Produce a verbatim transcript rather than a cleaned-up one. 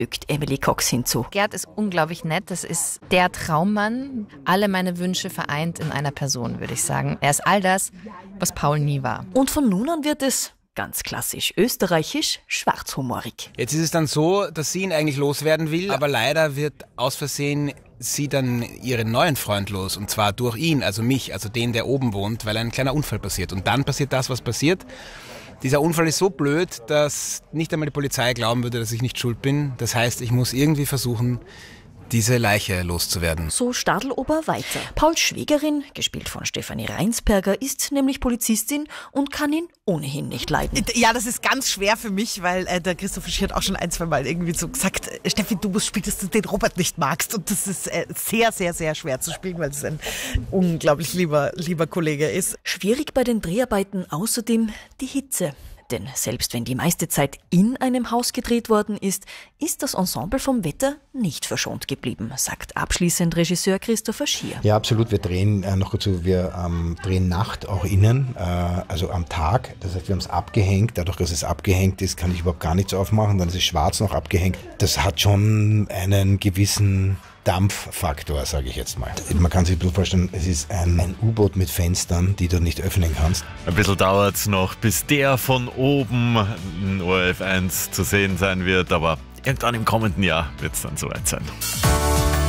fügt Emily Cox hinzu. Gerd ist unglaublich nett. Das ist der Traummann. Alle meine Wünsche vereint in einer Person, würde ich sagen. Er ist all das, was Paul nie war. Und von nun an wird es ganz klassisch österreichisch, schwarzhumorig. Jetzt ist es dann so, dass sie ihn eigentlich loswerden will, aber leider wird aus Versehen sie dann ihren neuen Freund los, und zwar durch ihn, also mich, also den, der oben wohnt, weil ein kleiner Unfall passiert. Und dann passiert das, was passiert. Dieser Unfall ist so blöd, dass nicht einmal die Polizei glauben würde, dass ich nicht schuld bin. Das heißt, ich muss irgendwie versuchen, diese Leiche loszuwerden. So Stadelober weiter. Pauls Schwägerin, gespielt von Stefanie Reinsperger, ist nämlich Polizistin und kann ihn ohnehin nicht leiden. Ja, das ist ganz schwer für mich, weil äh, der Christoph Schier hat auch schon ein, zwei Mal irgendwie so gesagt, äh, Steffi, du musst spielen, dass du den Robert nicht magst. Und das ist äh, sehr, sehr, sehr schwer zu spielen, weil es ein unglaublich lieber, lieber Kollege ist. Schwierig bei den Dreharbeiten außerdem die Hitze. Denn selbst wenn die meiste Zeit in einem Haus gedreht worden ist, ist das Ensemble vom Wetter nicht verschont geblieben, sagt abschließend Regisseur Christopher Schier. Ja, absolut. Wir drehen äh, noch dazu, wir ähm, drehen Nacht auch innen, äh, also am Tag. Das heißt, wir haben es abgehängt. Dadurch, dass es abgehängt ist, kann ich überhaupt gar nichts aufmachen. Dann ist es schwarz noch abgehängt. Das hat schon einen gewissen Dampffaktor, sage ich jetzt mal. Man kann sich ein bisschen vorstellen, es ist ein, ein U-Boot mit Fenstern, die du nicht öffnen kannst. Ein bisschen dauert es noch, bis der von oben in O R F eins zu sehen sein wird, aber irgendwann im kommenden Jahr wird es dann soweit sein.